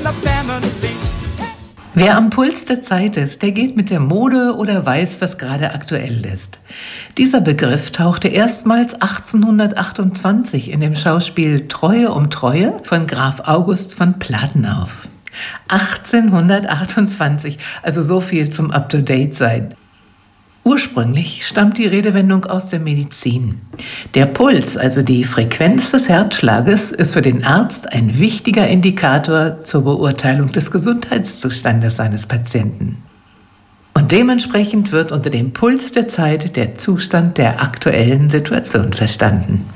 Wer am Puls der Zeit ist, der geht mit der Mode oder weiß, was gerade aktuell ist. Dieser Begriff tauchte erstmals 1828 in dem Schauspiel Treue um Treue von Graf August von Platen auf. 1828, also so viel zum Up-to-Date-Sein. Ursprünglich stammt die Redewendung aus der Medizin. Der Puls, also die Frequenz des Herzschlages, ist für den Arzt ein wichtiger Indikator zur Beurteilung des Gesundheitszustandes seines Patienten. Und dementsprechend wird unter dem Puls der Zeit der Zustand der aktuellen Situation verstanden.